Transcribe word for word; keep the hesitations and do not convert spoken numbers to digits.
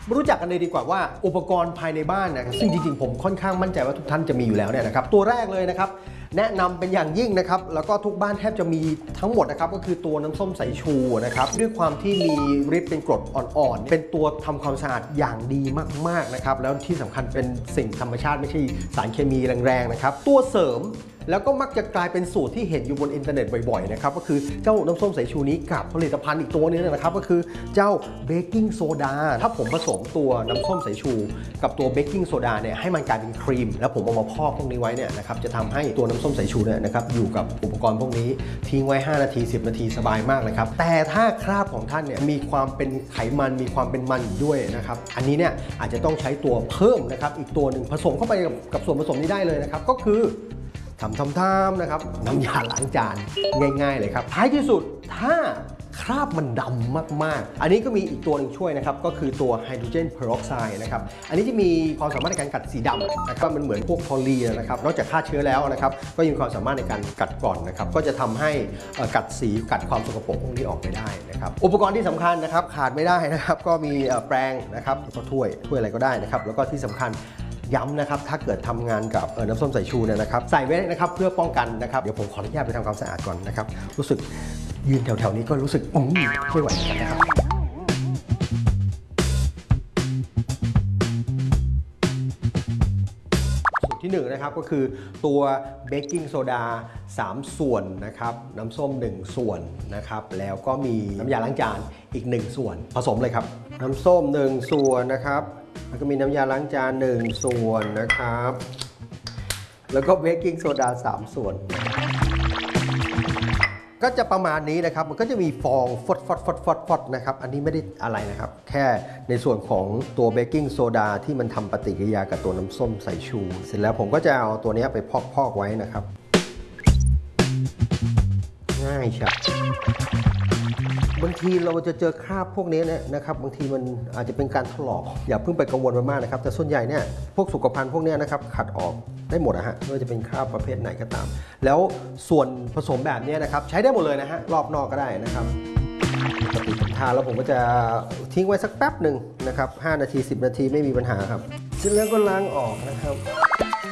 รู้จักกันเลยดีกว่าว่าอุปกรณ์ภายในบ้านนะครับซึ่งจริงๆผมค่อนข้างมั่นใจว่าทุกท่านจะมีอยู่แล้วเนี่ยนะครับตัวแรกเลยนะครับแนะนำเป็นอย่างยิ่งนะครับแล้วก็ทุกบ้านแทบจะมีทั้งหมดนะครับก็คือตัวน้ำส้มสายชูนะครับด้วยความที่มีฤทธิ์เป็นกรดอ่อนๆเป็นตัวทำความสะอาดอย่างดีมากๆนะครับแล้วที่สำคัญเป็นสิ่งธรรมชาติไม่ใช่สารเคมีแรงๆนะครับตัวเสริมแล้วก็มักจะกลายเป็นสูตรที่เห็นอยู่บนอินเทอร์เน็ตบ่อยๆนะครับก็คือเจ้าน้ำส้มสายชูนี้กับผลิตภัณฑ์อีกตัวนึงนะครับก็คือเจ้าเบกกิ้งโซดาถ้าผมผสมตัวน้ำส้มสายชูกับตัวเบกกิ้งโซดาเนี่ยให้มันกลายเป็นครีมแล้วผมเอามาพอกพวกนี้ไว้เนี่ยนะครับจะทำให้ตัวน้ำส้มสายชูเนี่ยนะครับอยู่กับอุปกรณ์พวกนี้ทิ้งไว้ห้านาทีสิบนาทีสบายมากเลยครับแต่ถ้าคราบของท่านเนี่ยมีความเป็นไขมันมีความเป็นมันอยู่ด้วยนะครับอันนี้เนี่ยอาจจะต้องใช้ตัวเพิ่มนะครับอีกตัวหนึ่งผสมเข้าไปกับกับส่วนผสมนี้ได้เลยนะครับก็คือทำทำทำนะครับน้ำยาล้างจานง่ายๆเลยครับท้ายที่สุดถ้าคราบมันดำมากๆอันนี้ก็มีอีกตัวหนึ่งช่วยนะครับก็คือตัวไฮโดรเจนเพอร์ออกไซด์นะครับอันนี้จะมีความสามารถในการกัดสีดำนะครับมันเหมือนพวกพอลีนะครับนอกจากฆ่าเชื้อแล้วนะครับก็ยังมีความสามารถในการกัดกร่อนนะครับก็จะทำให้กัดสีกัดความสกปรกพวกนี้ออกไปได้นะครับอุปกรณ์ที่สำคัญนะครับขาดไม่ได้นะครับก็มีแปรงนะครับแล้วก็ถ้วยถ้วยอะไรก็ได้นะครับแล้วก็ที่สำคัญย้ำนะครับถ้าเกิดทำงานกับน้ำส้มสายชูเนี่ยนะครับใส่ไว้นะครับเพื่อป้องกันนะครับเดี๋ยวผมขออนุญาตไปทำความสะอาดก่อนนะครับรู้สึกยืนแถวๆนี้ก็รู้สึกอืมไม่ไหวกันนะครับสูตรที่หนึ่งนะครับก็คือตัวเบกกิ้งโซดาสามส่วนนะครับน้ำส้มหนึ่งส่วนนะครับแล้วก็มีน้ำยาล้างจานอีกหนึ่งส่วนผสมเลยครับน้ำส้มหนึ่งส่วนนะครับแล้วก็มีน้ำยาล้างจานหนึ่งส่วนนะครับแล้วก็เบกกิ้งโซดาสามส่วนก็จะประมาณนี้นะครับมันก็จะมีฟองฟดฟดฟดฟดฟดนะครับอันนี้ไม่ได้อะไรนะครับแค่ในส่วนของตัวเบกกิ้งโซดาที่มันทำปฏิกิริยากับตัวน้ำส้มสายชูเสร็จแล้วผมก็จะเอาตัวนี้ไปพอกๆไว้นะครับง่ายใช่บางทีเราจะเจอคราบพวกนี้เนี่ยนะครับบางทีมันอาจจะเป็นการถลอกอย่าเพิ่งไปกังวลมากๆนะครับแต่ส่วนใหญ่เนี่ยพวกสุขภัณฑ์พวกนี้นะครับขัดออกได้หมดนะฮะไม่ว่าจะเป็นคราบประเภทไหนก็ตามแล้วส่วนผสมแบบนี้นะครับใช้ได้หมดเลยนะฮะรอบนอกก็ได้นะครับปกติผมทานแล้วผมก็จะทิ้งไว้สักแป๊บหนึ่งนะครับห้านาทีสิบนาทีไม่มีปัญหาครับเสร็จแล้วก็ล้างออกนะครับ